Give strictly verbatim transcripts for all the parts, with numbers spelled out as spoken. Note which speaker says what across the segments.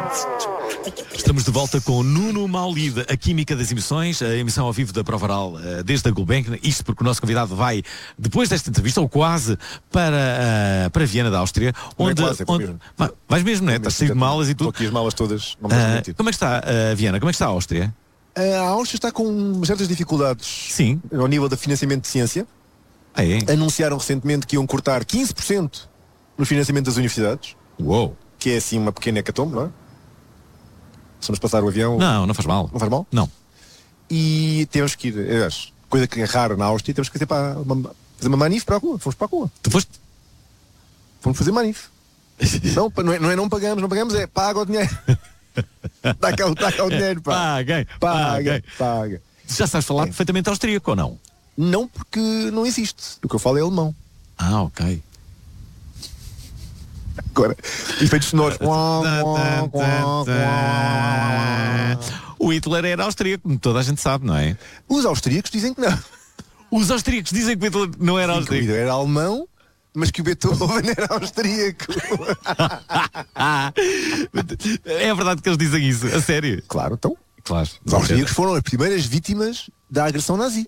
Speaker 1: Estamos de volta com Nuno Maulide, a Química das Emoções, a emissão ao vivo da Prova Oral uh, desde a Gulbenkian. Isto porque o nosso convidado vai, depois desta entrevista, ou quase, para, uh, para Viena da Áustria. Onde,
Speaker 2: é quase, é
Speaker 1: onde
Speaker 2: mesmo.
Speaker 1: vai, vais mesmo, não é? Estás cheio de malas e tudo.
Speaker 2: Estou aqui as malas todas. Não me
Speaker 1: uh, como é que está a uh, Viena? Como é que está a Áustria?
Speaker 2: A Áustria está com certas dificuldades.
Speaker 1: Sim.
Speaker 2: Ao nível de financiamento de ciência.
Speaker 1: Ah, é?
Speaker 2: Anunciaram recentemente que iam cortar quinze por cento no financiamento das universidades.
Speaker 1: Uou.
Speaker 2: Que é assim uma pequena hecatombe, não é? Vamos passar o avião.
Speaker 1: Não, não faz mal.
Speaker 2: Não faz mal?
Speaker 1: Não.
Speaker 2: E temos que ir, eu acho, coisa que é rara na Áustria, temos que fazer, para uma, fazer uma manif para a rua. Fomos para a rua.
Speaker 1: Tu foste?
Speaker 2: Fomos fazer manif. não, não, é, não é não pagamos, não pagamos, é paga o dinheiro. Dá cá, dá cá o dinheiro, pá.
Speaker 1: Paguem.
Speaker 2: Paga, paga.
Speaker 1: Já sabes falar é. perfeitamente austríaco ou não?
Speaker 2: Não, porque não existe. O que eu falo é alemão.
Speaker 1: Ah, ok.
Speaker 2: Agora, efeitos sonoros.
Speaker 1: O Hitler era austríaco, como toda a gente sabe, não é?
Speaker 2: Os austríacos dizem que não.
Speaker 1: Os austríacos dizem que o Hitler não era
Speaker 2: Sim,
Speaker 1: austríaco.
Speaker 2: Que o Hitler era alemão, mas que o Beethoven era austríaco.
Speaker 1: É verdade que eles dizem isso, a sério?
Speaker 2: Claro, então.
Speaker 1: Claro.
Speaker 2: Os austríacos foram as primeiras vítimas da agressão nazi.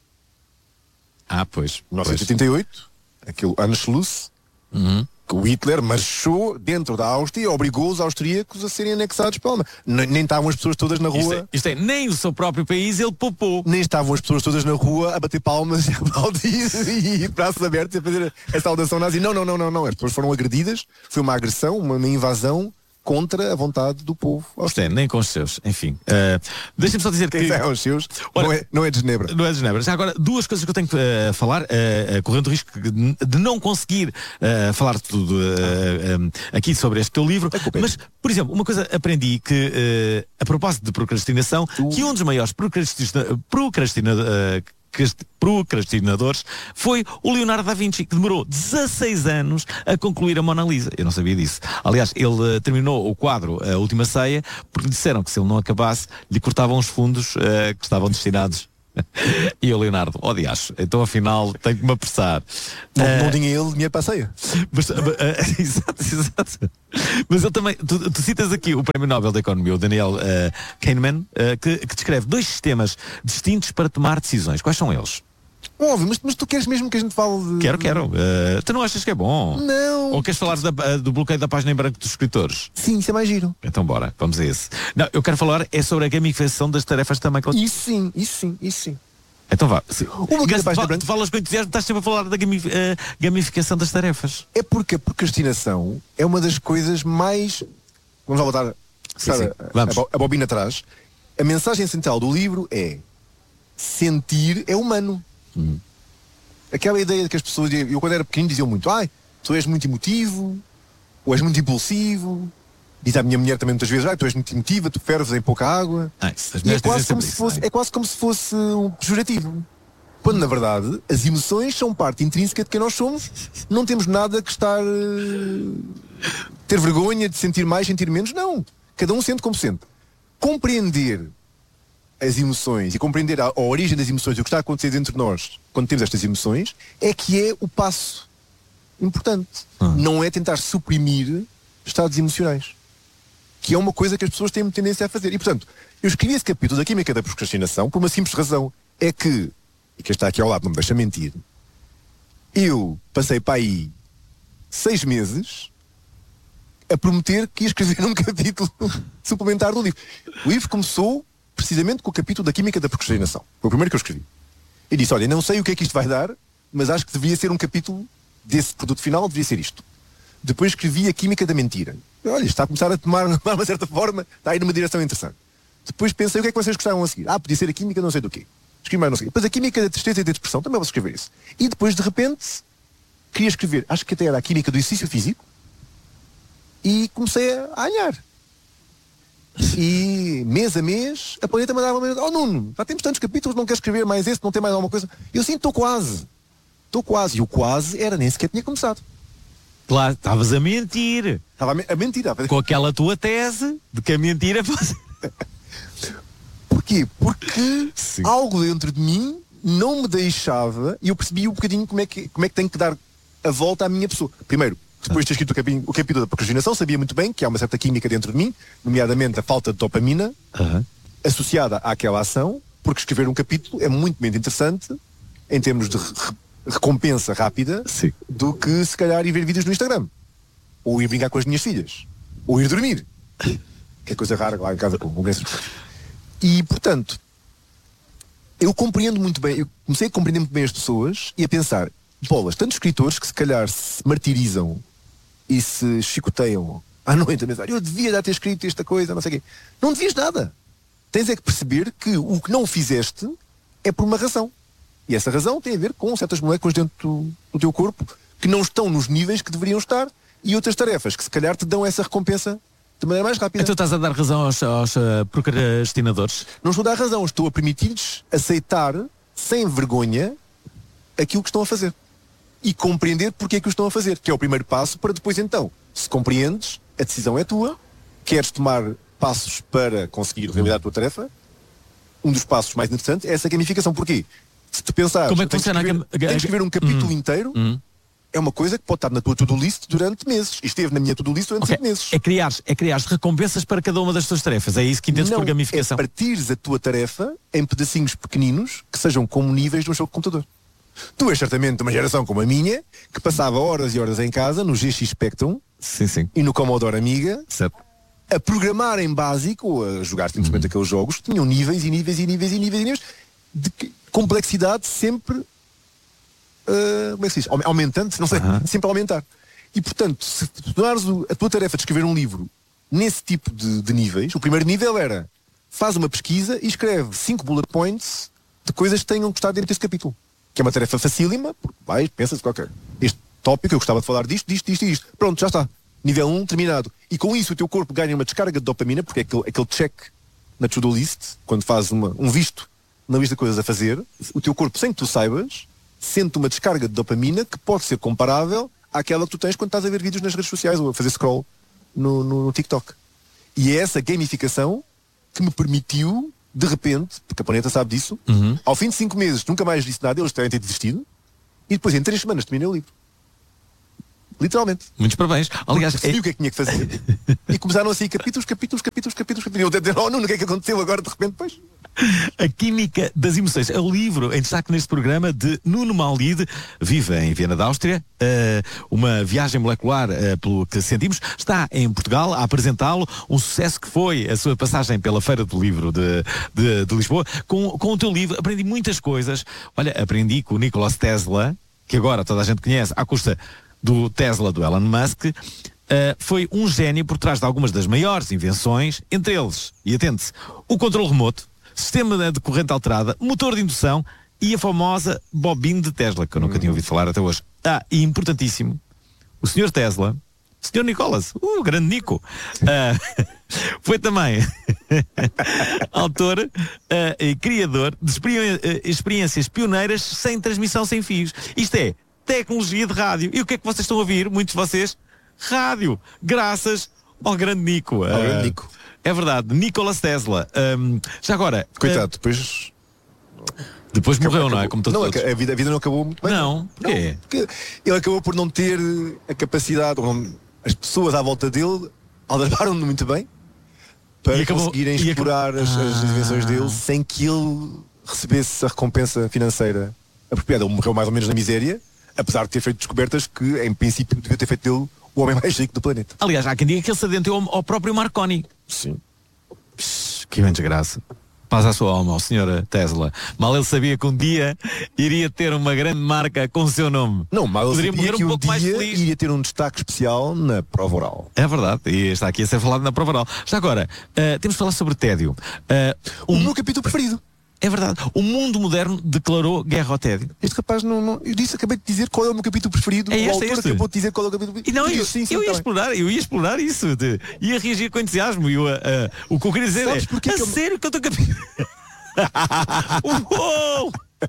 Speaker 1: Ah, pois.
Speaker 2: Em mil novecentos e oitenta e oito, aquele Anschluss,
Speaker 1: uhum.
Speaker 2: que o Hitler marchou dentro da Áustria e obrigou os austríacos a serem anexados para a Alemanha. Nem, nem estavam as pessoas todas na rua.
Speaker 1: Isto é, isto é, nem o seu próprio país ele poupou.
Speaker 2: Nem estavam as pessoas todas na rua a bater palmas e a aplaudir e braços abertos a fazer a saudação nazi. Não, não, não, não, não. As pessoas foram agredidas. Foi uma agressão, uma, uma invasão contra a vontade do povo.
Speaker 1: Isto é, nem com os seus, enfim. Uh, Deixa-me só dizer
Speaker 2: Quem
Speaker 1: que...
Speaker 2: são os seus?
Speaker 1: Ora,
Speaker 2: não, é, não é de Genebra.
Speaker 1: Não é de Genebra. Já agora, duas coisas que eu tenho que uh, falar, uh, uh, correndo o risco de não conseguir uh, falar tudo uh, um, aqui sobre este teu livro. É mas, por exemplo, uma coisa aprendi que, uh, a propósito de procrastinação, uh. que um dos maiores procrastina, procrastina, uh, procrastinadores foi o Leonardo da Vinci, que demorou dezasseis anos a concluir a Mona Lisa. Eu não sabia disso. Aliás, ele uh, terminou o quadro A Última Ceia porque disseram que se ele não acabasse lhe cortavam os fundos uh, que estavam destinados. E o Leonardo, oh diacho, então afinal tenho que me apressar.
Speaker 2: Não,
Speaker 1: uh,
Speaker 2: não tinha ele dinheiro para a ceia.
Speaker 1: Mas, uh, uh, exato, exato. Mas ele também, tu, tu citas aqui o Prémio Nobel da Economia, o Daniel uh, Kahneman, uh, que, que descreve dois sistemas distintos para tomar decisões. Quais são eles?
Speaker 2: Óbvio, mas, mas tu queres mesmo que a gente fale de...
Speaker 1: Quero, quero. Uh, tu não achas que é bom?
Speaker 2: Não.
Speaker 1: Ou queres falar da, uh, do bloqueio da página em branco dos escritores?
Speaker 2: Sim, isso é mais giro.
Speaker 1: Então bora, vamos a esse. Não, eu quero falar é sobre a gamificação das tarefas também.
Speaker 2: Isso sim, isso sim, isso sim.
Speaker 1: Então vá.
Speaker 2: Uma
Speaker 1: Gas,
Speaker 2: página
Speaker 1: fa
Speaker 2: branca...
Speaker 1: falas com entusiasmo, estás sempre a falar da gamif uh, gamificação das tarefas.
Speaker 2: É porque a procrastinação é uma das coisas mais... Vamos lá voltar
Speaker 1: sim, sim.
Speaker 2: A,
Speaker 1: Vamos.
Speaker 2: a, a bobina atrás. A mensagem central do livro é: sentir é humano.
Speaker 1: Hum.
Speaker 2: Aquela ideia de que as pessoas, eu quando era pequeno diziam muito, ai, tu és muito emotivo, ou és muito impulsivo. Diz à minha mulher também muitas vezes, ai, tu és muito emotiva, tu ferves em pouca água.
Speaker 1: Ah, isso,
Speaker 2: e é quase, como se fosse, é quase como se fosse um pejorativo. Quando na verdade as emoções são parte intrínseca de quem nós somos. Não temos nada que estar uh, ter vergonha de sentir mais, sentir menos, não. Cada um sente como sente. Compreender as emoções e compreender a, a origem das emoções e o que está a acontecer dentro de nós quando temos estas emoções é que é o passo importante. Hum. Não é tentar suprimir estados emocionais, que é uma coisa que as pessoas têm tendência a fazer. E portanto, eu escrevi esse capítulo da Química da Procrastinação por uma simples razão. É que, e que está aqui ao lado não me deixa mentir, eu passei para aí seis meses a prometer que ia escrever um capítulo suplementar do livro. O livro começou precisamente com o capítulo da Química da Procrastinação. Foi o primeiro que eu escrevi. E disse, olha, não sei o que é que isto vai dar, mas acho que deveria ser um capítulo desse produto final, deveria ser isto. Depois escrevi a Química da Mentira. Olha, está a começar a tomar de uma certa forma, está a ir numa direção interessante. Depois pensei, o que é que vocês gostavam a seguir? Ah, podia ser a Química não sei do quê. Escrevi mais não sei. Depois a Química da Tristeza e da Depressão, também vou escrever isso. E depois, de repente, queria escrever, acho que até era a Química do Exercício Físico, e comecei a alinhar. E mês a mês a Planeta mandava-me, oh Nuno, já temos tantos capítulos, não queres escrever mais esse, não tem mais alguma coisa? Eu sim, estou quase. Estou quase. E o quase era, nem sequer tinha começado.
Speaker 1: Claro, estavas a mentir.
Speaker 2: Estava a, me a mentir. Estava...
Speaker 1: Com aquela tua tese de que a mentira fosse...
Speaker 2: Porquê? Porque
Speaker 1: sim.
Speaker 2: Algo dentro de mim não me deixava, e eu percebi um bocadinho como é que, como é que tenho que dar a volta à minha pessoa. Primeiro, depois de ter escrito o capítulo, o capítulo da procrastinação, sabia muito bem que há uma certa química dentro de mim, nomeadamente a falta de dopamina, uh-huh. associada àquela ação, porque escrever um capítulo é muito menos interessante em termos de re- recompensa rápida Sim. do que se calhar ir ver vídeos no Instagram, ou ir brincar com as minhas filhas, ou ir dormir, que é coisa rara lá em casa com crianças. E portanto, eu compreendo muito bem, eu comecei a compreender muito bem as pessoas e a pensar, bolas, tantos escritores que se calhar se martirizam e se chicoteiam à noite a pensar, eu devia já ter escrito esta coisa, não sei o quê. Não devias nada. Tens é que perceber que o que não fizeste é por uma razão. E essa razão tem a ver com certas moléculas dentro do, do teu corpo que não estão nos níveis que deveriam estar e outras tarefas que se calhar te dão essa recompensa de maneira mais rápida.
Speaker 1: Então estás a dar razão aos, aos uh, procrastinadores?
Speaker 2: Não estou a dar razão, estou a permitir-lhes aceitar sem vergonha aquilo que estão a fazer e compreender porque é que o estão a fazer, que é o primeiro passo para depois então, se compreendes, a decisão é tua, queres tomar passos para conseguir realizar a tua tarefa, um dos passos mais interessantes é essa gamificação. Porquê? Se tu pensares,
Speaker 1: como é que funciona
Speaker 2: que escrever, a... tens que escrever um capítulo hum. inteiro, hum. é uma coisa que pode estar na tua to-do list durante meses. E esteve na minha to-do list durante okay. cinco meses.
Speaker 1: É criar, é criar recompensas para cada uma das tuas tarefas. É isso que entendes por gamificação.
Speaker 2: É partires a tua tarefa em pedacinhos pequeninos que sejam como níveis de um jogo de computador. Tu és certamente de uma geração como a minha, que passava horas e horas em casa no G X Spectrum
Speaker 1: sim, sim.
Speaker 2: e no Commodore Amiga
Speaker 1: certo.
Speaker 2: a programar em básico ou a jogar simplesmente uhum. aqueles jogos que tinham níveis e níveis e níveis e níveis e níveis de complexidade sempre uh, como é que se diz? Aumentante, não sei, uhum. sempre a aumentar. E portanto, se tornares a tua tarefa de escrever um livro nesse tipo de, de níveis, o primeiro nível era faz uma pesquisa e escreve cinco bullet points de coisas que tenham gostado dentro desse capítulo. Que é uma tarefa facílima, porque vai, pensa-se qualquer. Este tópico, eu gostava de falar disto, disto, disto e isto. Pronto, já está. Nível um terminado. E com isso o teu corpo ganha uma descarga de dopamina, porque é aquele, aquele check na to-do list, quando fazes uma, um visto na lista de coisas a fazer, o teu corpo, sem que tu saibas, sente uma descarga de dopamina que pode ser comparável àquela que tu tens quando estás a ver vídeos nas redes sociais ou a fazer scroll no, no, no TikTok. E é essa gamificação que me permitiu, de repente, porque a Planeta sabe disso, uhum. ao fim de cinco meses nunca mais disse nada, eles devem ter desistido, e depois em três semanas terminei o livro. Literalmente.
Speaker 1: Muitos parabéns. Aliás,
Speaker 2: percebi é... o que é que tinha que fazer. E começaram assim capítulos, capítulos, capítulos, capítulos, capítulos. Eu dizer, oh Nuno, o que é que aconteceu agora de repente? Pois.
Speaker 1: A Química das Emoções é o livro em destaque neste programa de Nuno Maulide, vive em Viena da Áustria, uh, uma viagem molecular, uh, pelo que sentimos, está em Portugal a apresentá-lo, um sucesso que foi a sua passagem pela Feira do Livro de, de, de Lisboa. Com, com o teu livro aprendi muitas coisas. Olha, aprendi com o Nikola Tesla, que agora toda a gente conhece à custa do Tesla, do Elon Musk, uh, foi um gênio por trás de algumas das maiores invenções, entre eles, e atente-se, o controle remoto, sistema de corrente alterada, motor de indução e a famosa bobina de Tesla, que eu nunca tinha ouvido falar até hoje. Ah, e importantíssimo, o senhor Tesla, o senhor Nicolas, o uh, grande Nico, uh, foi também autor uh, e criador de experi- uh, experiências pioneiras sem transmissão sem fios. Isto é, tecnologia de rádio. E o que é que vocês estão a ouvir? Muitos de vocês? Rádio. Graças ao grande Nico.
Speaker 2: Ao
Speaker 1: uh,
Speaker 2: grande Nico.
Speaker 1: É verdade. Nikola Tesla. Um, já agora...
Speaker 2: Coitado,
Speaker 1: uh,
Speaker 2: depois...
Speaker 1: Depois
Speaker 2: acabou,
Speaker 1: morreu, não é? Como todos
Speaker 2: não,
Speaker 1: todos.
Speaker 2: A, vida, a vida não acabou muito bem.
Speaker 1: Não, porquê?
Speaker 2: Não, porque ele acabou por não ter a capacidade, ou não, as pessoas à volta dele aldrabaram-no muito bem para acabou, conseguirem explorar acabou, as, as invenções ah. dele sem que ele recebesse a recompensa financeira apropriada. Ele morreu mais ou menos na miséria, apesar de ter feito descobertas que, em princípio, devia ter feito dele o homem mais rico do planeta.
Speaker 1: Aliás, há quem diga que ele se adentrou ao próprio Marconi.
Speaker 2: Sim.
Speaker 1: Psh, que desgraça. Paz à sua alma, ao senhor Tesla. Mal ele sabia que um dia iria ter uma grande marca com o seu nome.
Speaker 2: Não, mal ele
Speaker 1: Poderia
Speaker 2: sabia que
Speaker 1: um,
Speaker 2: um
Speaker 1: pouco
Speaker 2: dia
Speaker 1: mais feliz.
Speaker 2: iria ter um destaque especial na prova oral.
Speaker 1: É verdade, e está aqui a ser falado na prova oral. Já agora, uh, temos de falar sobre tédio. Uh,
Speaker 2: o um... meu capítulo preferido.
Speaker 1: É verdade. O mundo moderno declarou guerra ao tédio.
Speaker 2: Este rapaz não, não... Eu disse, acabei de dizer qual é o meu capítulo preferido.
Speaker 1: É este,
Speaker 2: o autor
Speaker 1: é este.
Speaker 2: acabou de dizer qual é o capítulo preferido.
Speaker 1: E não,
Speaker 2: eu,
Speaker 1: eu,
Speaker 2: sim, sim,
Speaker 1: eu, ia
Speaker 2: tá
Speaker 1: explorar, eu ia explorar isso. De, ia reagir com entusiasmo. E eu, uh, uh, o que eu queria dizer
Speaker 2: Sabes
Speaker 1: é,
Speaker 2: porque
Speaker 1: a
Speaker 2: que eu...
Speaker 1: sério que eu estou capítulo... Uou!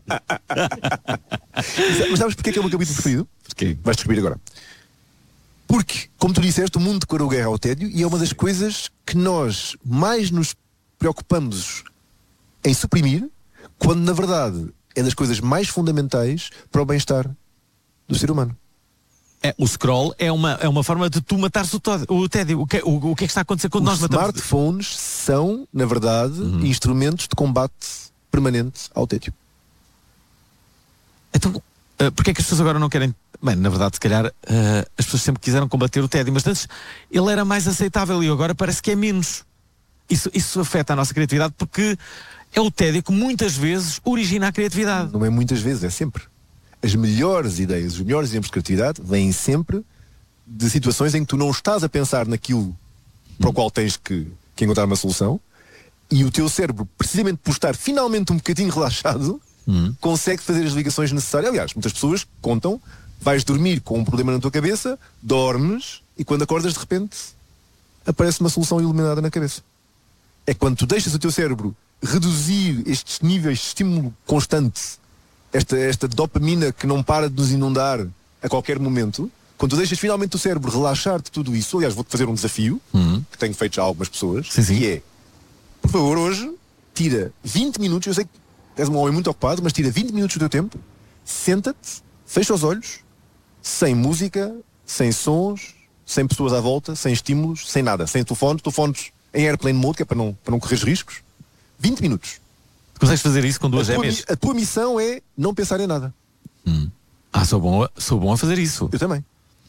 Speaker 2: Mas sabes porque é que é o meu capítulo preferido?
Speaker 1: Porquê?
Speaker 2: Vais descobrir agora. Porque, como tu disseste, o mundo declarou guerra ao tédio e é uma das coisas que nós mais nos preocupamos em suprimir, quando na verdade é das coisas mais fundamentais para o bem-estar do ser humano.
Speaker 1: É, o scroll é uma, é uma forma de tu matares o, todo, o tédio. O que, o, o que é que está a acontecer quando
Speaker 2: Os
Speaker 1: nós matamos?
Speaker 2: Os smartphones são, na verdade, uhum. instrumentos de combate permanente ao tédio.
Speaker 1: Então, uh, porque é que as pessoas agora não querem... Bem, na verdade, se calhar, uh, as pessoas sempre quiseram combater o tédio, mas antes ele era mais aceitável e agora parece que é menos. Isso, isso afeta a nossa criatividade porque é o tédio que muitas vezes origina a criatividade.
Speaker 2: Não é muitas vezes, é sempre. As melhores ideias, os melhores exemplos de criatividade vêm sempre de situações em que tu não estás a pensar naquilo para o qual tens que, que encontrar uma solução e o teu cérebro, precisamente por estar finalmente um bocadinho relaxado, hum. consegue fazer as ligações necessárias. Aliás, muitas pessoas contam, vais dormir com um problema na tua cabeça, dormes e quando acordas de repente aparece uma solução iluminada na cabeça. É quando tu deixas o teu cérebro reduzir estes níveis de estímulo constante, esta, esta dopamina que não para de nos inundar a qualquer momento, quando tu deixas finalmente o cérebro relaxar de tudo isso. Aliás, vou-te fazer um desafio uhum. que tenho feito já a algumas pessoas,
Speaker 1: sim, sim.
Speaker 2: que é, por favor, hoje tira vinte minutos, eu sei que és um homem muito ocupado, mas tira vinte minutos do teu tempo, senta-te, fecha os olhos, sem música, sem sons, sem pessoas à volta, sem estímulos, sem nada, sem telefones, telefones em airplane mode, que é para não, para não correr riscos. vinte minutos.
Speaker 1: Consegues fazer isso com duas gêmeas?
Speaker 2: A tua missão é não pensar em nada.
Speaker 1: Hum. Ah, sou bom, a, sou bom a fazer isso.
Speaker 2: Eu também.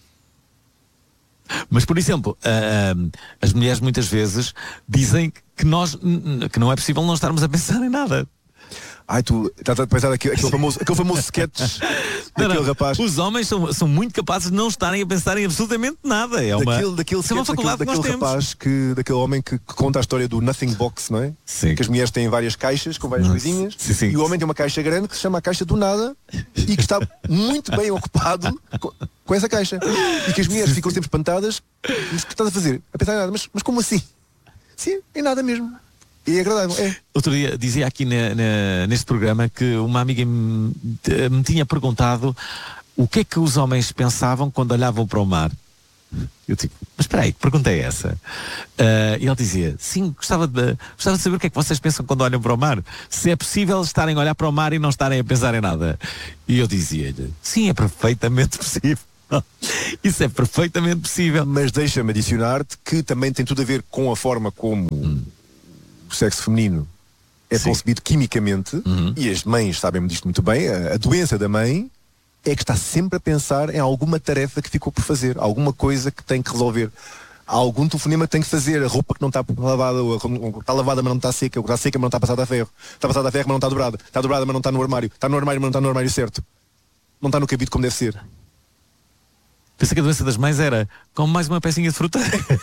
Speaker 1: Mas, por exemplo, uh, as mulheres muitas vezes dizem que nós que não é possível não estarmos a pensar em nada.
Speaker 2: Ai, tu estás a pensar aquele, aquele famoso, aquele famoso sketch daquele rapaz.
Speaker 1: Os homens são, são muito capazes de não estarem a pensar em absolutamente nada. É uma,
Speaker 2: daquele, daquele, sketch,
Speaker 1: é uma faculdade
Speaker 2: daquele, daquele rapaz, que, daquele homem que, que conta a história do Nothing Box, não é?
Speaker 1: Sim.
Speaker 2: Que as mulheres têm várias caixas com várias
Speaker 1: Nossa.
Speaker 2: coisinhas.
Speaker 1: Sim, sim.
Speaker 2: E o homem tem uma caixa grande que se chama a caixa do nada e que está muito bem ocupado com, com essa caixa. E que as mulheres ficam sempre espantadas. Mas o que estás a fazer? A pensar em nada. Mas, mas como assim? Sim, em nada mesmo. E é agradável, é.
Speaker 1: Outro dia dizia aqui na, na, neste programa que uma amiga me, me tinha perguntado o que é que os homens pensavam quando olhavam para o mar. Eu digo, mas espera aí, que pergunta é essa? Uh, e ele dizia, sim, gostava de, gostava de saber o que é que vocês pensam quando olham para o mar. Se é possível estarem a olhar para o mar e não estarem a pensar em nada. E eu dizia-lhe, sim, é perfeitamente possível. Isso é perfeitamente possível.
Speaker 2: Mas deixa-me adicionar-te que também tem tudo a ver com a forma como hum. o sexo feminino é Sim. concebido quimicamente, uhum. e as mães sabem disto muito bem. A, a doença da mãe é que está sempre a pensar em alguma tarefa que ficou por fazer, alguma coisa que tem que resolver, algum telefonema que tem que fazer, a roupa que não está lavada, está lavada mas não está seca, está seca mas não está passada a ferro, está passada a ferro mas não está dobrada, está dobrada mas não está no armário, está no armário mas não está no armário certo, não está no cabide como deve ser.
Speaker 1: Pensei que a doença das mães era como mais uma pecinha de fruta.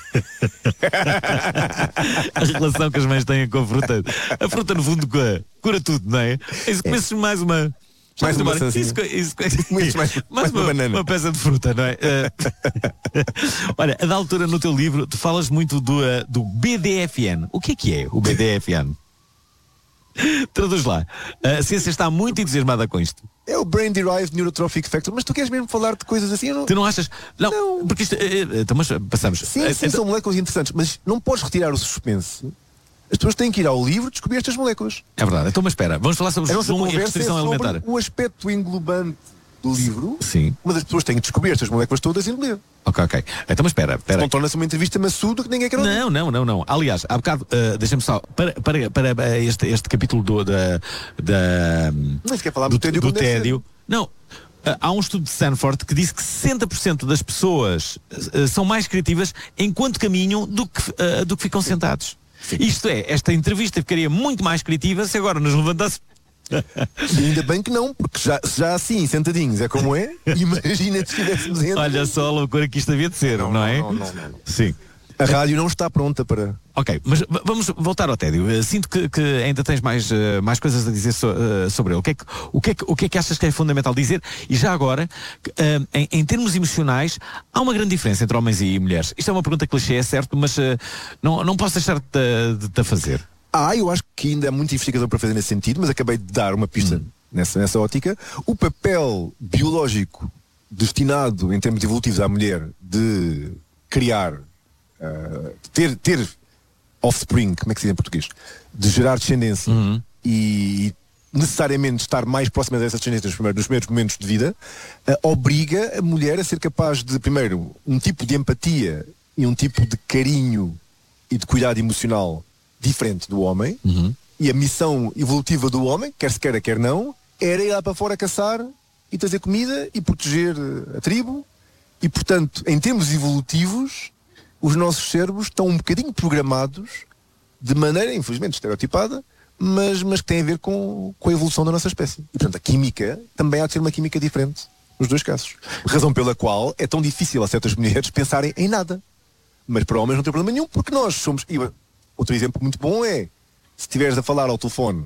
Speaker 1: A relação que as mães têm com a fruta. A fruta, no fundo, cura, cura tudo, não é? E se começas é. mais uma.
Speaker 2: Mais uma
Speaker 1: isso, isso,
Speaker 2: mais,
Speaker 1: mais,
Speaker 2: mais
Speaker 1: uma,
Speaker 2: uma banana.
Speaker 1: Uma peça de fruta, não é? Uh, olha, a da altura no teu livro, tu falas muito do, uh, do B D F N. O que é que é o B D F N? Traduz lá. A ciência está muito entusiasmada com isto.
Speaker 2: É o Brain Derived Neurotrophic Factor. Mas tu queres mesmo falar de coisas assim? Não...
Speaker 1: Tu não achas? Não,
Speaker 2: não.
Speaker 1: Porque isto... Então, mas passamos.
Speaker 2: Sim, sim, então... são moléculas interessantes. Mas não podes retirar o suspense. As pessoas têm que ir ao livro descobrir estas moléculas.
Speaker 1: É verdade. Então, mas espera. Vamos falar sobre
Speaker 2: a nossa
Speaker 1: zoom e restrição
Speaker 2: é
Speaker 1: alimentar.
Speaker 2: O aspecto englobante do livro.
Speaker 1: Sim.
Speaker 2: Mas as pessoas têm que descobrir estas moléculas todas e ler.
Speaker 1: Ok, ok. Então, mas espera, espera.
Speaker 2: Não torna-se uma entrevista maçuda que ninguém quer ouvir.
Speaker 1: Não, não, não, não. Aliás, há bocado, uh, deixa-me só, para, para, para este, este capítulo do, da, da,
Speaker 2: não se quer falar
Speaker 1: do,
Speaker 2: do tédio.
Speaker 1: Do tédio. Não, uh, há um estudo de Stanford que diz que sessenta por cento das pessoas uh, são mais criativas enquanto caminham do que, uh, do que ficam sentados. Sim. Isto é, esta entrevista ficaria muito mais criativa se agora nos levantasse.
Speaker 2: E ainda bem que não, porque já, já assim, sentadinhos, é como é. Imagina se estivéssemos entre.
Speaker 1: Olha só a loucura que isto havia de ser, não, não, não é?
Speaker 2: Não, não, não, não.
Speaker 1: Sim.
Speaker 2: A rádio não está pronta para...
Speaker 1: Ok, mas vamos voltar ao tédio. Sinto que, que ainda tens mais, uh, mais coisas a dizer so, uh, sobre ele. O que, é que, o, que é que, o que é que achas que é fundamental dizer? E já agora, uh, em, em termos emocionais, há uma grande diferença entre homens e mulheres. Isto é uma pergunta clichê, é certo, mas uh, não, não posso deixar de te fazer.
Speaker 2: Ah, eu acho que ainda há muita investigação para fazer nesse sentido, mas acabei de dar uma pista hum. nessa, nessa ótica. O papel biológico destinado, em termos evolutivos, à mulher de criar, uh, ter, ter offspring, como é que se diz em português? De gerar descendência uhum. e, necessariamente estar mais próxima dessas tendências nos primeiros, nos primeiros momentos de vida, uh, obriga a mulher a ser capaz de, primeiro, um tipo de empatia e um tipo de carinho e de cuidado emocional diferente do homem.
Speaker 1: Uhum.
Speaker 2: E a missão evolutiva do homem, quer se queira, quer não, era ir lá para fora caçar e trazer comida e proteger a tribo. E, portanto, em termos evolutivos, os nossos cérebros estão um bocadinho programados de maneira, infelizmente, estereotipada, mas, mas que tem a ver com, com a evolução da nossa espécie. E, portanto, a química também há de ter uma química diferente nos dois casos. Razão pela qual é tão difícil a certas mulheres pensarem em nada. Mas para homens não tem problema nenhum, porque nós somos... E outro exemplo muito bom é, se estiveres a falar ao telefone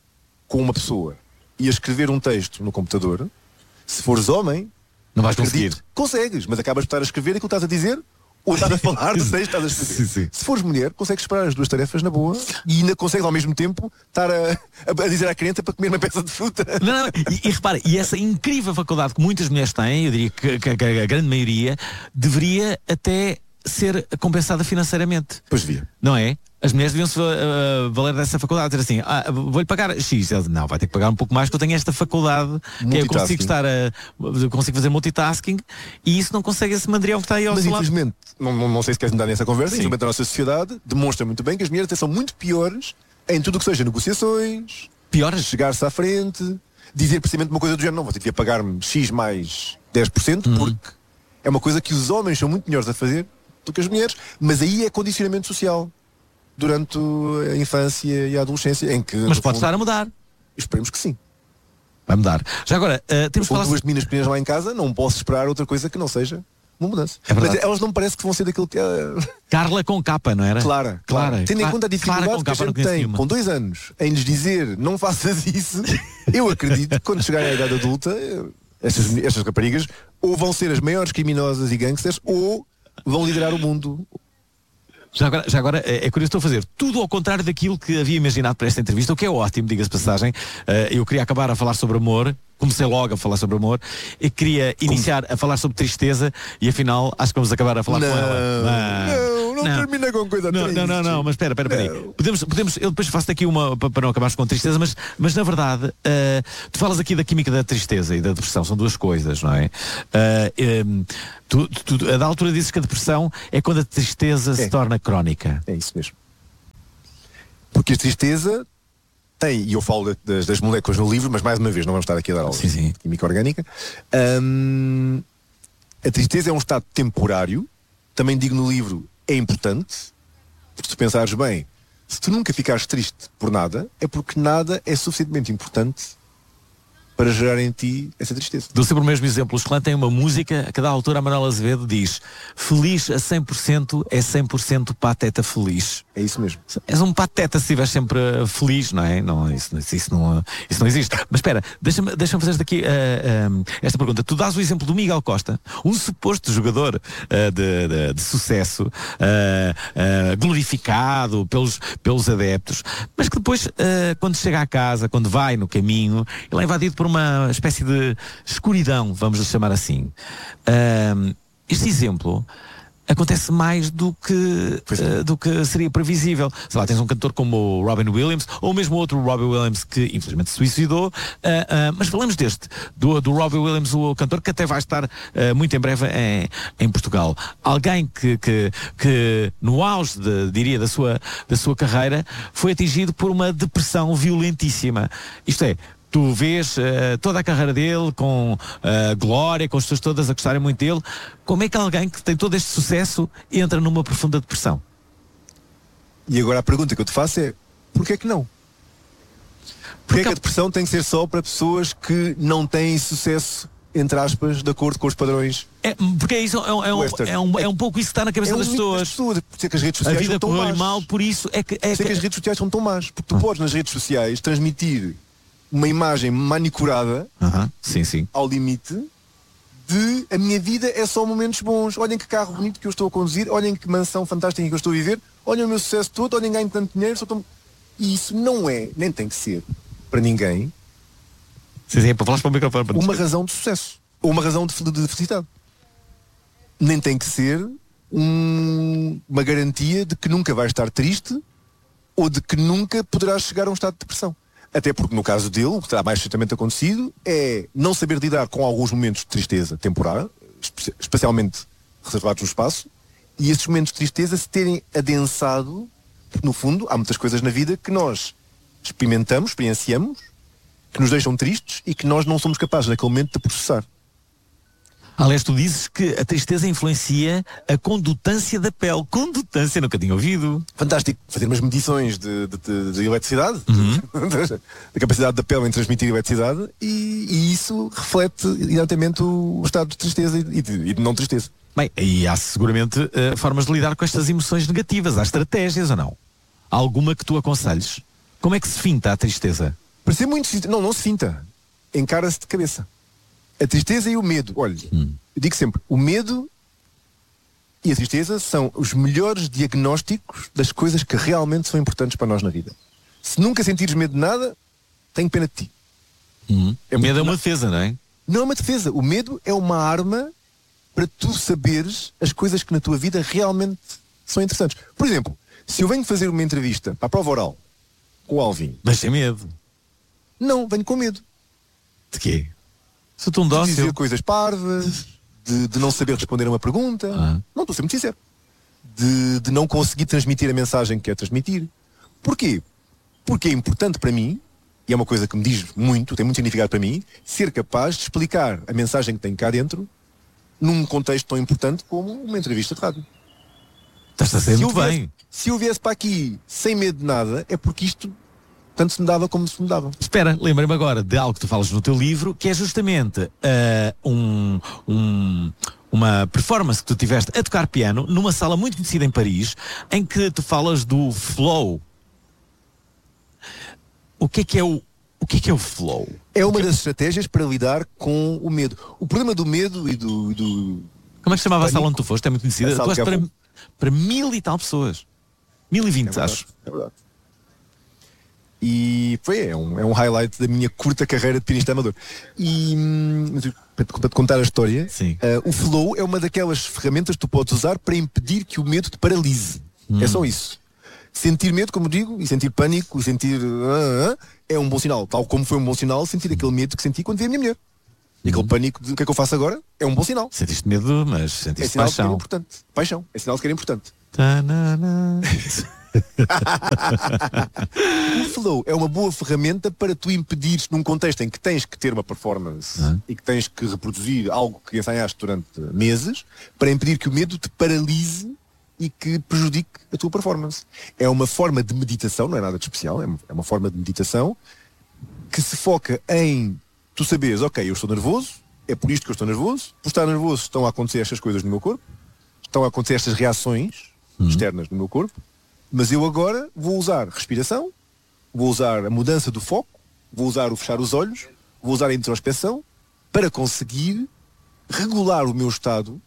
Speaker 2: com uma pessoa e a escrever um texto no computador, se fores homem...
Speaker 1: Não vais conseguir.
Speaker 2: Consegues, mas acabas de estar a escrever aquilo que estás a dizer, ou estás a falar do texto, estás a escrever.
Speaker 1: Sim, sim.
Speaker 2: Se fores mulher, consegues separar as duas tarefas na boa e ainda consegues ao mesmo tempo estar a, a dizer à criança para comer uma peça de fruta.
Speaker 1: Não, não, e, e repara, e essa incrível faculdade que muitas mulheres têm, eu diria que, que, que a grande maioria, deveria até ser compensada financeiramente.
Speaker 2: Pois devia.
Speaker 1: Não é? As mulheres deviam-se uh, valer dessa faculdade, dizer assim, ah, vou-lhe pagar X. Ela diz, não, vai ter que pagar um pouco mais, porque eu tenho esta faculdade que eu consigo estar a, consigo fazer multitasking, e isso não consegue esse mandrião que está aí ao
Speaker 2: Mas
Speaker 1: seu lado.
Speaker 2: infelizmente, não, não, não sei se queres mudar nessa conversa,
Speaker 1: Sim.
Speaker 2: infelizmente a nossa sociedade demonstra muito bem que as mulheres até são muito piores em tudo o que seja negociações,
Speaker 1: Piores?
Speaker 2: chegar-se à frente, dizer precisamente uma coisa do género, não, você devia pagar-me X mais dez por cento,
Speaker 1: Uhum.
Speaker 2: porque é uma coisa que os homens são muito melhores a fazer do que as mulheres, mas aí é condicionamento social durante a infância e a adolescência, em que...
Speaker 1: Mas pode estar a mudar.
Speaker 2: Esperemos que sim.
Speaker 1: Vai mudar. Já agora, uh, temos que
Speaker 2: Com
Speaker 1: falar...
Speaker 2: duas meninas pequenas lá em casa, não posso esperar outra coisa que não seja uma mudança.
Speaker 1: É verdade.
Speaker 2: Mas elas não me parece que vão ser daquilo que...
Speaker 1: Carla com capa, não era?
Speaker 2: Clara,
Speaker 1: Clara.
Speaker 2: Clara. Tendo em conta a dificuldade
Speaker 1: Clara com
Speaker 2: que a
Speaker 1: capa, não
Speaker 2: gente
Speaker 1: conheço
Speaker 2: tem
Speaker 1: nenhuma.
Speaker 2: com dois anos em lhes dizer não faças isso, eu acredito que quando chegarem à idade adulta, estas, estas raparigas ou vão ser as maiores criminosas e gangsters ou vão liderar o mundo.
Speaker 1: Já agora, já agora é é curioso, estou a fazer tudo ao contrário daquilo que havia imaginado para esta entrevista, o que é ótimo, diga-se passagem. Uh, eu queria acabar a falar sobre amor, comecei logo a falar sobre amor, e queria iniciar a falar sobre tristeza, e afinal acho que vamos acabar a falar
Speaker 2: Não,
Speaker 1: com ela.
Speaker 2: não, não, termina com coisa
Speaker 1: não,
Speaker 2: triste.
Speaker 1: não, não, não, mas espera, espera, espera aí. Podemos, podemos, eu depois faço aqui uma pa- para não acabares com tristeza, mas, mas na verdade, uh, tu falas aqui da química da tristeza e da depressão, são duas coisas, não é? Uh, um, tu, tu, tu, a da altura dizes que a depressão é quando a tristeza se
Speaker 2: É.
Speaker 1: torna crónica.
Speaker 2: É isso mesmo. Porque a tristeza tem, e eu falo das, das moléculas no livro, mas mais uma vez não vamos estar aqui a dar aulas
Speaker 1: Sim, sim.
Speaker 2: de química orgânica. Hum, a tristeza é um estado temporário, também digo no livro, é importante, porque se tu pensares bem, se tu nunca ficares triste por nada, é porque nada é suficientemente importante para gerar em ti essa tristeza.
Speaker 1: Dou sempre o mesmo exemplo. Os Clã têm uma música, a cada altura a Manuela Azevedo diz: feliz a cem por cento é cem por cento pateta feliz.
Speaker 2: É isso mesmo.
Speaker 1: És um pateta se estiveres sempre uh, feliz, não é? Não, isso, isso, isso, não, uh, isso não existe. Mas espera, deixa-me deixa fazer daqui uh, um, esta pergunta. Tu dás o exemplo do Miguel Costa, um suposto jogador uh, de, de, de sucesso, uh, uh, glorificado pelos, pelos adeptos, mas que depois, uh, quando chega à casa, quando vai no caminho, ele é invadido por uma espécie de escuridão, vamos lhe chamar assim. Uh, este exemplo acontece mais do que, uh, do que seria previsível. Sei lá, tens um cantor como o Robin Williams, ou mesmo outro Robin Williams que infelizmente se suicidou, uh, uh, mas falamos deste, do, do Robin Williams, o cantor que até vai estar uh, muito em breve em, em Portugal. Alguém que, que, que no auge, de, diria, da sua, da sua carreira, foi atingido por uma depressão violentíssima. Isto é, tu vês uh, toda a carreira dele com uh, glória, com as pessoas todas a gostarem muito dele. Como é que alguém que tem todo este sucesso entra numa profunda depressão?
Speaker 2: E agora a pergunta que eu te faço é: porquê que não? Porquê
Speaker 1: Porque
Speaker 2: que a depressão tem que ser só para pessoas que não têm sucesso, entre aspas, de acordo com os padrões?
Speaker 1: É, porque é, isso, é, um, é, um,
Speaker 2: Western.
Speaker 1: é, um, é um pouco isso que está na cabeça
Speaker 2: É um
Speaker 1: das
Speaker 2: mito
Speaker 1: pessoas.
Speaker 2: pessoas. Por isso é que as redes
Speaker 1: A
Speaker 2: sociais
Speaker 1: vida
Speaker 2: são tão
Speaker 1: correu-lhe
Speaker 2: más.
Speaker 1: mal, por isso é que... É
Speaker 2: Por isso é
Speaker 1: que...
Speaker 2: que as redes sociais são tão más. Porque tu podes nas redes sociais transmitir uma imagem manicurada
Speaker 1: Uhum. Sim, sim.
Speaker 2: ao limite de a minha vida é só momentos bons. Olhem que carro bonito que eu estou a conduzir, olhem que mansão fantástica que eu estou a viver, olhem o meu sucesso todo, olhem ganho tanto dinheiro, sou tão... E isso não é, nem tem que ser, para ninguém,
Speaker 1: Sim, sim, para falar para o microfone. Para
Speaker 2: uma razão de sucesso. Ou uma razão de, de, de felicidade. Nem tem que ser um, uma garantia de que nunca vais estar triste ou de que nunca poderás chegar a um estado de depressão. Até porque no caso dele, o que terá mais certamente acontecido é não saber lidar com alguns momentos de tristeza temporária, espe- especialmente reservados no espaço, e esses momentos de tristeza se terem adensado, porque no fundo há muitas coisas na vida que nós experimentamos, experienciamos, que nos deixam tristes e que nós não somos capazes naquele momento de processar.
Speaker 1: Aliás, tu dizes que a tristeza influencia a condutância da pele. Condutância, nunca tinha ouvido.
Speaker 2: Fantástico. Fazer umas medições de, de, de, de eletricidade,
Speaker 1: Uhum.
Speaker 2: da capacidade da pele em transmitir eletricidade, e, e isso reflete diretamente o estado de tristeza e de, e de não tristeza.
Speaker 1: Bem, e há seguramente uh, formas de lidar com estas emoções negativas. Há estratégias ou não? Há alguma que tu aconselhes? Como é que se finta a tristeza?
Speaker 2: Para ser muito... Não, não se finta. Encara-se de cabeça. A tristeza e o medo. Olha, hum. eu digo sempre, o medo e a tristeza são os melhores diagnósticos das coisas que realmente são importantes para nós na vida. Se nunca sentires medo de nada, tenho pena de ti.
Speaker 1: Hum. É o medo é uma defesa, não é?
Speaker 2: Não é uma defesa. O medo é uma arma para tu saberes as coisas que na tua vida realmente são interessantes. Por exemplo, se eu venho fazer uma entrevista para a prova oral com o Alvin...
Speaker 1: Mas tem medo.
Speaker 2: Não, venho com medo.
Speaker 1: De quê? Sou tão
Speaker 2: de
Speaker 1: dócil.
Speaker 2: dizer coisas parvas, de, de não saber responder a uma pergunta. Ah. Não, estou a ser muito sincero. De, de não conseguir transmitir a mensagem que quer transmitir. Porquê? Porque é importante para mim, e é uma coisa que me diz muito, tem muito significado para mim, ser capaz de explicar a mensagem que tenho cá dentro num contexto tão importante como uma entrevista de rádio.
Speaker 1: Estás a ser muito
Speaker 2: viesse,
Speaker 1: bem.
Speaker 2: Se eu viesse para aqui sem medo de nada, é porque isto tanto se me dava como se me dava.
Speaker 1: Espera, lembra-me agora de algo que tu falas no teu livro, que é justamente uh, um, um, uma performance que tu tiveste a tocar piano numa sala muito conhecida em Paris, em que tu falas do flow. O que é que é o, o que é que é o flow?
Speaker 2: É uma das estratégias para lidar com o medo. O problema do medo e do... do
Speaker 1: Como é que se chamava pânico? A sala onde tu foste? É muito conhecida. Tu és para, para mil e tal pessoas. Mil e vinte,
Speaker 2: é
Speaker 1: acho.
Speaker 2: É verdade. E foi, é um, é um highlight da minha curta carreira de pianista amador. E para te, para te contar a história, uh, o flow é uma daquelas ferramentas que tu podes usar para impedir que o medo te paralise. Hum. É só isso. Sentir medo, como digo, e sentir pânico, e sentir uh, uh, é um bom sinal. Tal como foi um bom sinal sentir aquele medo que senti quando vi a minha mulher. E aquele pânico de o que é que eu faço agora é um bom sinal.
Speaker 1: Sentiste medo, mas sentiste
Speaker 2: é sinal
Speaker 1: paixão.
Speaker 2: De que era importante. Paixão. É sinal de que era importante. O flow é uma boa ferramenta para tu impedires, num contexto em que tens que ter uma performance uhum. e que tens que reproduzir algo que ensaiaste durante meses, para impedir que o medo te paralise e que prejudique a tua performance. É uma forma de meditação, não é nada de especial, é uma forma de meditação que se foca em tu saberes, ok, eu estou nervoso, é por isto que eu estou nervoso, por estar nervoso estão a acontecer estas coisas no meu corpo, estão a acontecer estas reações uhum. externas no meu corpo, mas eu agora vou usar respiração, vou usar a mudança do foco, vou usar o fechar os olhos, vou usar a introspeção para conseguir regular o meu estado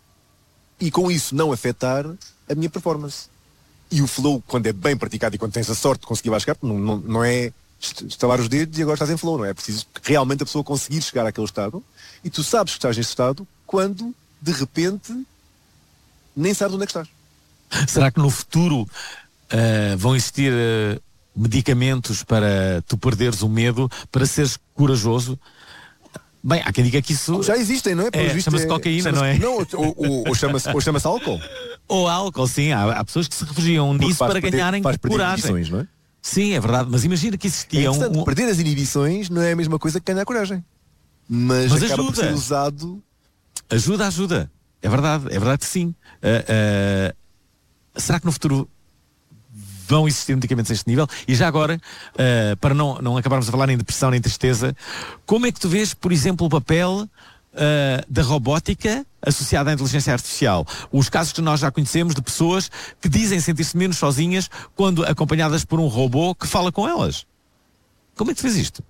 Speaker 2: e com isso não afetar a minha performance. E o flow, quando é bem praticado e quando tens a sorte de conseguir lá chegar, não, não, não é estalar os dedos e agora estás em flow, não é? É preciso realmente a pessoa conseguir chegar àquele estado e tu sabes que estás nesse estado quando, de repente, nem sabes onde é que estás.
Speaker 1: Será que no futuro uh, vão existir uh, medicamentos para tu perderes o medo, para seres corajoso? Bem, há quem diga que isso...
Speaker 2: Já existem, não é?
Speaker 1: é chama-se é, cocaína,
Speaker 2: chama
Speaker 1: não é?
Speaker 2: Não, ou, ou, ou chama-se ou chama-se álcool.
Speaker 1: Ou álcool, sim. Há, há pessoas que se refugiam nisso para perder, ganharem faz coragem.
Speaker 2: Inibições, não é?
Speaker 1: Sim, é verdade. Mas imagina que existiam...
Speaker 2: É um... Perder as inibições não é a mesma coisa que ganhar coragem. Mas,
Speaker 1: mas
Speaker 2: acaba
Speaker 1: ajuda.
Speaker 2: por ser usado...
Speaker 1: Ajuda, ajuda. É verdade, é verdade que sim. Uh, uh, será que no futuro vão existir medicamentos a este nível? E já agora, uh, para não, não acabarmos a falar em depressão nem tristeza, como é que tu vês, por exemplo, o papel uh, da robótica associada à inteligência artificial? Os casos que nós já conhecemos de pessoas que dizem sentir-se menos sozinhas quando acompanhadas por um robô que fala com elas. Como é que tu vês isto?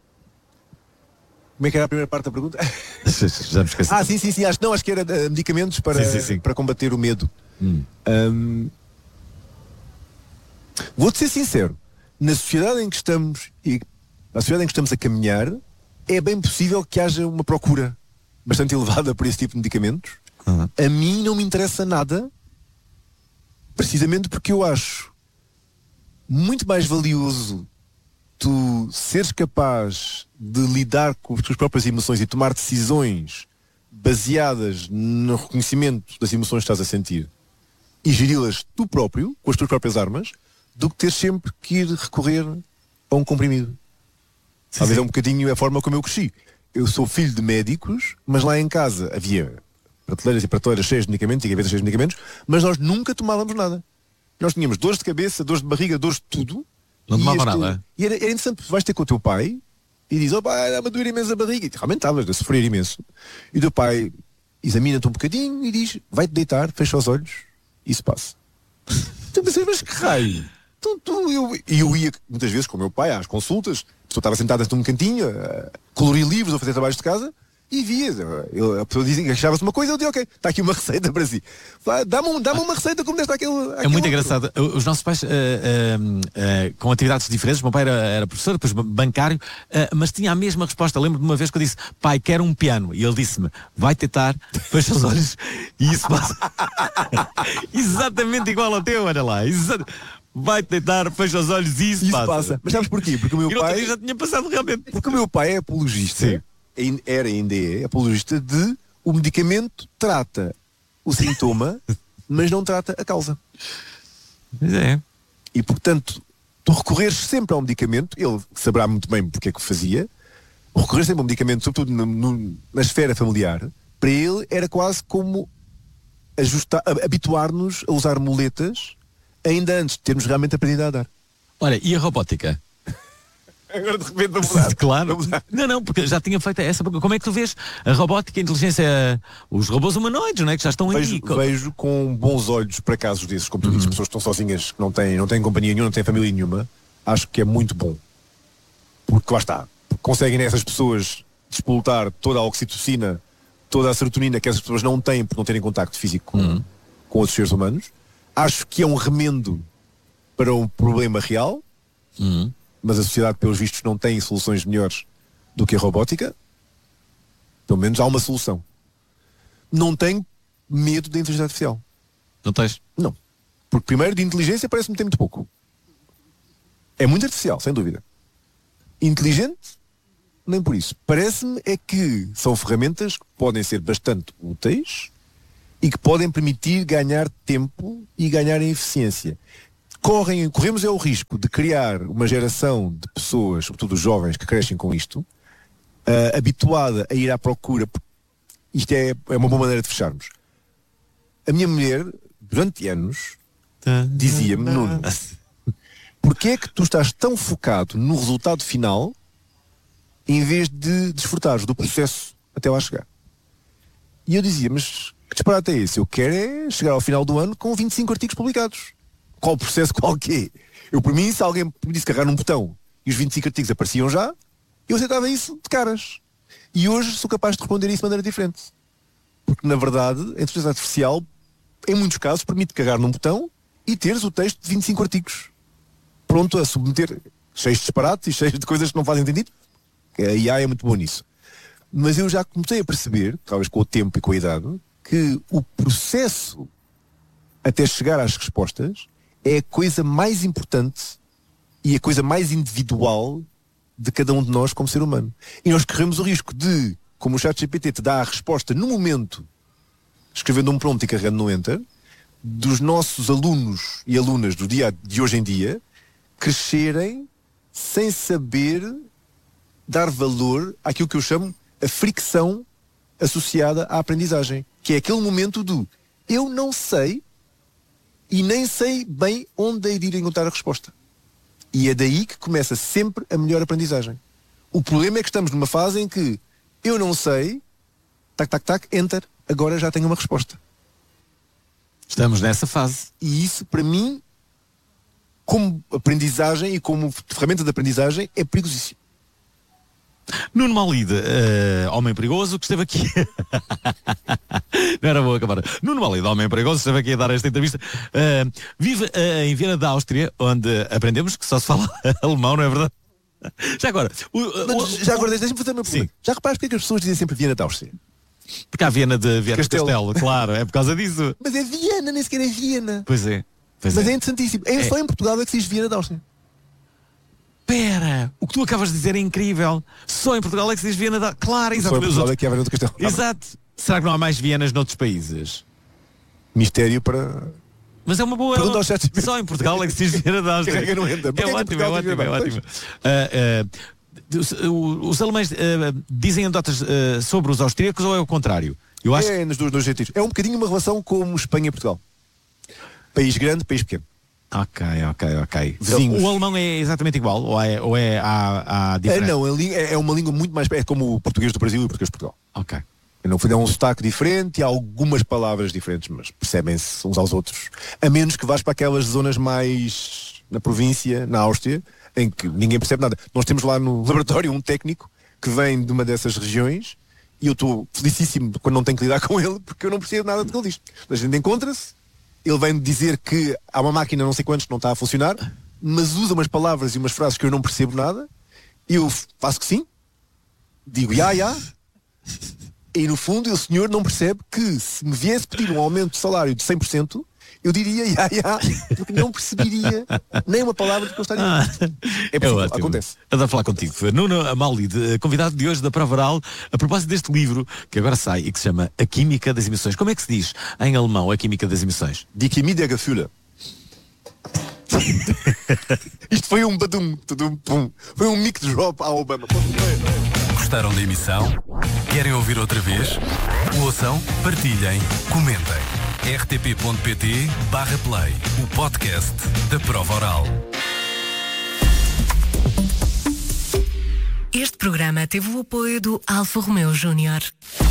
Speaker 2: Como é que era a primeira parte da pergunta?
Speaker 1: Já me esqueci.
Speaker 2: Ah, sim, sim, sim. Acho, não, acho que era uh, medicamentos para,
Speaker 1: sim, sim, sim.
Speaker 2: para combater o medo.
Speaker 1: Hum.
Speaker 2: Um, Vou-te ser sincero. Na sociedade em que estamos e na sociedade em que estamos a caminhar, é bem possível que haja uma procura bastante elevada por esse tipo de medicamentos.
Speaker 1: Uhum.
Speaker 2: A mim não me interessa nada, precisamente porque eu acho muito mais valioso tu seres capaz de lidar com as tuas próprias emoções e tomar decisões baseadas no reconhecimento das emoções que estás a sentir e geri-las tu próprio, com as tuas próprias armas, do que ter sempre que ir recorrer a um comprimido. Talvez é um bocadinho a forma como eu cresci. Eu sou filho de médicos, mas lá em casa havia prateleiras e prateleiras cheias de medicamentos e gavetas cheias de medicamentos, mas nós nunca tomávamos nada. Nós tínhamos dores de cabeça, dores de barriga, dores de tudo.
Speaker 1: Não tomava nada.
Speaker 2: E era, era interessante, vais ter com o teu pai e diz, oh pai, dá-me a doer imenso a barriga. E realmente estavas a sofrer imenso. E o teu pai examina-te um bocadinho e diz, vai-te deitar, fecha os olhos e isso passa. Tu pensas, mas que raio? Tu, tu, eu, e eu ia muitas vezes com o meu pai às consultas, a pessoa estava sentada num cantinho, a colorir livros ou fazer trabalhos de casa, e via, eu, a pessoa dizia que achava-se uma coisa, eu dizia, ok, está aqui uma receita para si. Dá-me dá uma receita como desta aquele.
Speaker 1: É muito outro. Engraçado. Os nossos pais, uh, uh, uh, com atividades diferentes, o meu pai era, era professor, depois bancário, uh, mas tinha a mesma resposta. Lembro-me de uma vez que eu disse, pai, quero um piano. E ele disse-me, vai tentar, fecha os olhos, e isso passa. Exatamente igual ao teu, olha lá. Exato. Vai tentar, fecha os olhos e isso,
Speaker 2: isso
Speaker 1: passa.
Speaker 2: passa. Mas sabes porquê? Porque o meu
Speaker 1: e
Speaker 2: pai
Speaker 1: já tinha passado realmente.
Speaker 2: Porque o meu pai é apologista.
Speaker 1: Sim.
Speaker 2: Era ainda é apologista de o medicamento trata o sintoma, mas não trata a causa.
Speaker 1: É.
Speaker 2: E portanto, tu recorreres sempre ao medicamento, ele saberá muito bem porque é que o fazia, recorrer sempre ao medicamento, sobretudo no, no, na esfera familiar, para ele era quase como ajustar, habituar-nos a usar muletas ainda antes de termos realmente aprendido a andar.
Speaker 1: Olha, e a robótica?
Speaker 2: Agora de repente vamos mudar.
Speaker 1: Claro. Não, não, porque já tinha feito essa. Como é que tu vês a robótica, a inteligência, os robôs humanoides, não é? Que já estão
Speaker 2: vejo,
Speaker 1: aí.
Speaker 2: Vejo com bons olhos para casos desses, como tu
Speaker 1: uhum.
Speaker 2: dizes, pessoas que estão sozinhas, que não têm, não têm companhia nenhuma, não têm família nenhuma. Acho que é muito bom. Porque lá está. Conseguem nessas pessoas despoltar toda a oxitocina, toda a serotonina que essas pessoas não têm por não terem contacto físico com,
Speaker 1: uhum.
Speaker 2: com outros seres humanos. Acho que é um remendo para um problema real.
Speaker 1: Uhum.
Speaker 2: Mas a sociedade, pelos vistos, não tem soluções melhores do que a robótica. Pelo menos há uma solução. Não tenho medo da inteligência artificial.
Speaker 1: Não tens?
Speaker 2: Não. Porque primeiro, de inteligência parece-me ter muito pouco. É muito artificial, sem dúvida. Inteligente, nem por isso. Parece-me é que são ferramentas que podem ser bastante úteis e que podem permitir ganhar tempo e ganhar em eficiência. Correm, corremos é o risco de criar uma geração de pessoas, sobretudo os jovens que crescem com isto, uh, habituada a ir à procura. Isto é, é uma boa maneira de fecharmos. A minha mulher, durante anos, dizia-me, Nuno, porquê é que tu estás tão focado no resultado final em vez de desfrutares do processo até lá chegar? E eu dizia, mas que disparate é esse? Eu quero é chegar ao final do ano com vinte e cinco artigos publicados. Qual processo, qual quê? Eu, por mim, se alguém me disse carregar num botão e os vinte e cinco artigos apareciam já, eu aceitava isso de caras. E hoje sou capaz de responder isso de maneira diferente. Porque, na verdade, a inteligência artificial, em muitos casos, permite carregar num botão e teres o texto de vinte e cinco artigos pronto a submeter, cheios de disparates e cheios de coisas que não fazem sentido. A I A é muito boa nisso. Mas eu já comecei a perceber, talvez com o tempo e com a idade, que o processo até chegar às respostas é a coisa mais importante e a coisa mais individual de cada um de nós como ser humano. E nós corremos o risco de, como o ChatGPT te dá a resposta no momento, escrevendo um prompt e carregando no Enter, dos nossos alunos e alunas do dia de hoje em dia, crescerem sem saber dar valor àquilo que eu chamo a fricção associada à aprendizagem. Que é aquele momento do eu não sei e nem sei bem onde é de ir encontrar a resposta. E é daí que começa sempre a melhor aprendizagem. O problema é que estamos numa fase em que eu não sei, tac, tac, tac, enter, agora já tenho uma resposta.
Speaker 1: Estamos nessa fase.
Speaker 2: E isso, para mim, como aprendizagem e como ferramenta de aprendizagem, é perigosíssimo.
Speaker 1: Nuno Malide, uh, homem perigoso, que esteve aqui. Não era boa acabar. Nuno Malide, homem perigoso, esteve aqui a dar esta entrevista. Uh, vive uh, em Viena da Áustria, onde aprendemos que só se fala alemão, não é verdade? Já agora, o, o,
Speaker 2: já agora, deixa-me fazer uma pergunta. Já reparaste porque é que as pessoas dizem sempre Viena da Áustria?
Speaker 1: Porque há Viena de Viena
Speaker 2: Castelo.
Speaker 1: de Castelo, claro, é por causa disso.
Speaker 2: Mas é Viena, nem sequer é Viena.
Speaker 1: Pois é. Pois
Speaker 2: Mas
Speaker 1: é.
Speaker 2: é interessantíssimo. É,
Speaker 1: É.
Speaker 2: só em Portugal é que se diz Viena da Áustria.
Speaker 1: Espera, o que tu acabas de dizer é incrível. Só em Portugal é que se diz Viena da... Claro, exato.
Speaker 2: Só em Portugal é que há Viana do Castelo.
Speaker 1: Exato. Será que não há mais Vienas noutros países?
Speaker 2: Mistério para...
Speaker 1: Mas é uma boa...
Speaker 2: Pergunta aos chats.
Speaker 1: Só em Portugal é que se diz Viena da Áustria.
Speaker 2: Carrega no enter.
Speaker 1: É
Speaker 2: Porquê que
Speaker 1: ótimo, é
Speaker 2: Portugal
Speaker 1: ótimo,
Speaker 2: diz
Speaker 1: é
Speaker 2: Viena?
Speaker 1: ótimo. Ah, ah, os, os alemães ah, dizem anedotas ah, sobre os austríacos ou é o contrário? Eu acho
Speaker 2: É nos dois, dois jeitos. É um bocadinho uma relação como Espanha e Portugal. País grande, país pequeno.
Speaker 1: Ok, ok, ok.
Speaker 2: Vizinhos.
Speaker 1: O alemão é exatamente igual? Ou é, ou é há, há
Speaker 2: É,
Speaker 1: diferença?
Speaker 2: não, a língua- é é uma língua muito mais... É como o português do Brasil e o português de Portugal.
Speaker 1: Ok.
Speaker 2: No fundo é um sotaque diferente e há algumas palavras diferentes, mas percebem-se uns aos outros. A menos que vás para aquelas zonas mais na província, na Áustria, em que ninguém percebe nada. Nós temos lá no laboratório um técnico que vem de uma dessas regiões e eu estou felicíssimo quando não tenho que lidar com ele porque eu não percebo nada do que ele diz. A gente encontra-se, ele vem dizer que há uma máquina não sei quantos que não está a funcionar, mas usa umas palavras e umas frases que eu não percebo nada, eu faço que sim, digo ya, ya, e no fundo o senhor não percebe que se me viesse pedir um aumento de salário de cem por cento, eu diria ya, ya, porque não perceberia nem uma palavra do que eu estaria a dizer. É possível,
Speaker 1: ótimo.
Speaker 2: acontece.
Speaker 1: Adoro falar contigo. Nuno Amaldi, convidado de hoje da Prova Oral, a propósito deste livro que agora sai e que se chama A Química das Emoções. Como é que se diz em alemão A Química das Emoções?
Speaker 2: Die Chemie der Gefühle. Isto foi um badum, tudum, pum. Foi um mic drop à Obama.
Speaker 3: Gostaram da emissão? Querem ouvir outra vez? Ouçam, partilhem, comentem. r t p ponto p t barra play, o podcast da Prova Oral.
Speaker 4: Este programa teve o apoio do Alfa Romeo Júnior.